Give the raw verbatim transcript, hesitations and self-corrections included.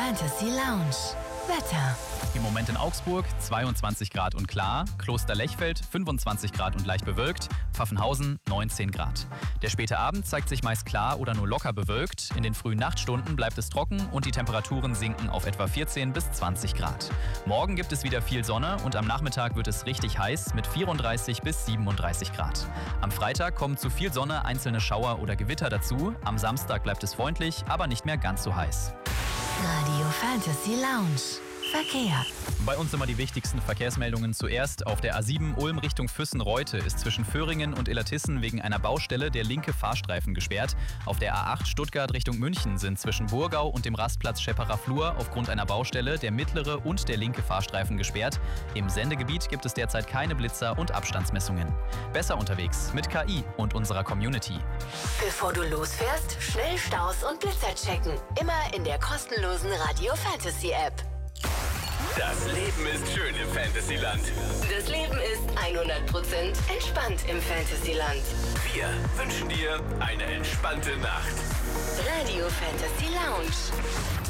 Fantasy Lounge. Wetter. Im Moment in Augsburg zweiundzwanzig Grad und klar, Kloster Lechfeld fünfundzwanzig Grad und leicht bewölkt, Pfaffenhausen neunzehn Grad. Der späte Abend zeigt sich meist klar oder nur locker bewölkt. In den frühen Nachtstunden bleibt es trocken und die Temperaturen sinken auf etwa vierzehn bis zwanzig Grad. Morgen gibt es wieder viel Sonne und am Nachmittag wird es richtig heiß mit vierunddreißig bis siebenunddreißig Grad. Am Freitag kommen zu viel Sonne einzelne Schauer oder Gewitter dazu. Am Samstag bleibt es freundlich, aber nicht mehr ganz so heiß. Radio Fantasy Lounge. Verkehr. Bei uns immer die wichtigsten Verkehrsmeldungen zuerst. Auf der A sieben Ulm Richtung Füssen-Reute ist zwischen Föhringen und Illertissen wegen einer Baustelle der linke Fahrstreifen gesperrt. Auf der A acht Stuttgart Richtung München sind zwischen Burgau und dem Rastplatz Schepperer Flur aufgrund einer Baustelle der mittlere und der linke Fahrstreifen gesperrt. Im Sendegebiet gibt es derzeit keine Blitzer und Abstandsmessungen. Besser unterwegs mit K I und unserer Community. Bevor du losfährst, schnell Staus und Blitzer checken. Immer in der kostenlosen Radio Fantasy App. Das Leben ist schön im Fantasyland. Das Leben ist hundert Prozent entspannt im Fantasyland. Wir wünschen dir eine entspannte Nacht. Radio Fantasy Lounge.